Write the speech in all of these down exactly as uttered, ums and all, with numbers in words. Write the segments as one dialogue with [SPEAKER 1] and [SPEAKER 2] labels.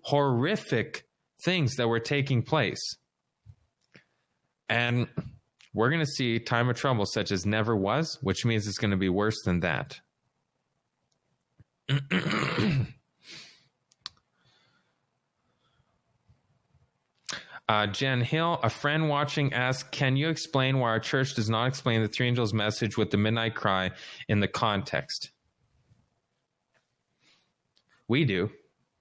[SPEAKER 1] horrific things that were taking place. And we're going to see time of trouble such as never was, which means it's going to be worse than that. Uh, Jen Hill, a friend watching, asked, can you explain why our church does not explain the three angels' message with the midnight cry in the context? We do.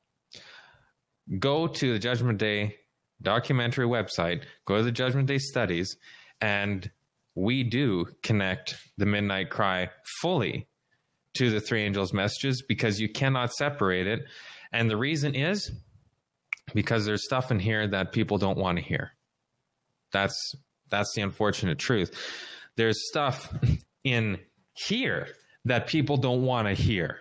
[SPEAKER 1] Go to the Judgment Day documentary website, go to the Judgment Day studies, and we do connect the midnight cry fully to the three angels' messages because you cannot separate it. And the reason is because there's stuff in here that people don't want to hear. That's that's the unfortunate truth. There's stuff in here that people don't want to hear.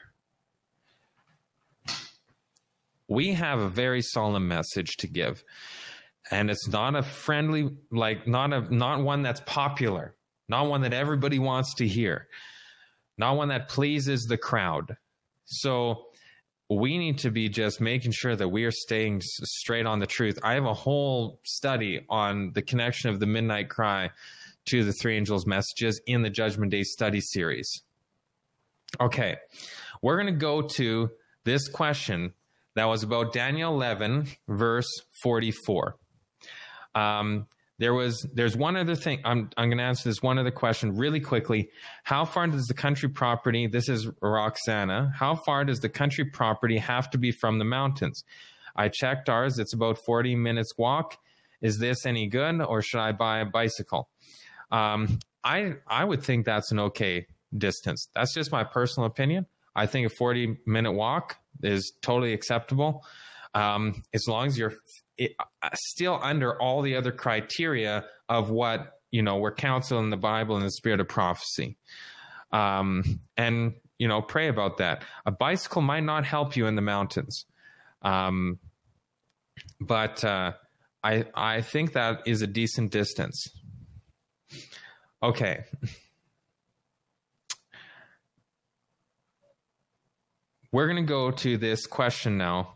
[SPEAKER 1] We have a very solemn message to give, and it's not a friendly, like not a not one that's popular, not one that everybody wants to hear, not one that pleases the crowd. So we need to be just making sure that we are staying straight on the truth. I have a whole study on the connection of the midnight cry to the three angels' messages in the Judgment Day study series. Okay, we're going to go to this question that was about Daniel eleven, verse forty-four. Um, there was, there's one other thing. I'm, I'm going to answer this one other question really quickly. How far does the country property, this is Roxana, how far does the country property have to be from the mountains? I checked ours. It's about forty minutes walk. Is this any good, or should I buy a bicycle? Um, I, I would think that's an okay distance. That's just my personal opinion. I think a forty minute walk is totally acceptable. Um, as long as you're it, uh, still under all the other criteria of what, you know, we're counseled in the Bible and the spirit of prophecy. Um, and, you know, pray about that. A bicycle might not help you in the mountains. Um, but uh, I, I think that is a decent distance. Okay. We're going to go to this question now.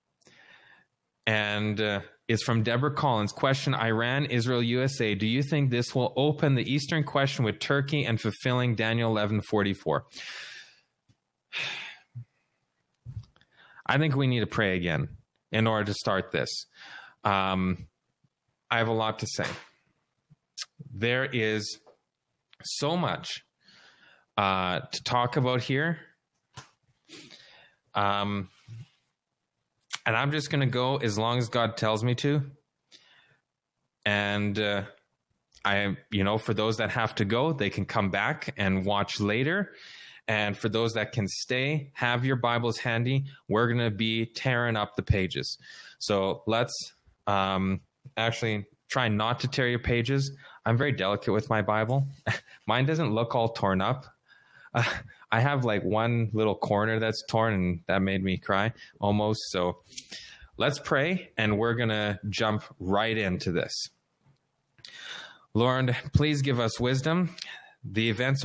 [SPEAKER 1] And uh, it's from Deborah Collins. Question, Iran, Israel, U S A. Do you think this will open the Eastern question with Turkey and fulfilling Daniel eleven forty-four? I think we need to pray again in order to start this. Um, I have a lot to say. There is so much uh, to talk about here. Um, and I'm just going to go as long as God tells me to. And uh, I, you know, for those that have to go, they can come back and watch later. And for those that can stay, have your Bibles handy. We're going to be tearing up the pages. So let's um, actually try not to tear your pages. I'm very delicate with my Bible. Mine doesn't look all torn up. Uh, I have like one little corner that's torn, and that made me cry almost. So let's pray, and we're going to jump right into this. Lord, please give us wisdom. The events are